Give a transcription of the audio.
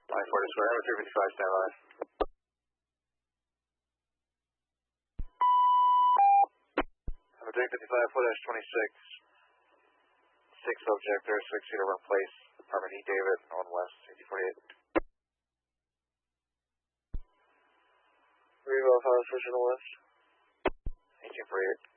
Line 4 to square, number 355, stand by. Number 355, 4-26. 6 objector, 6 feet over in place, Department E. David, on west, 1848. Revo, how is switching to west? 1848.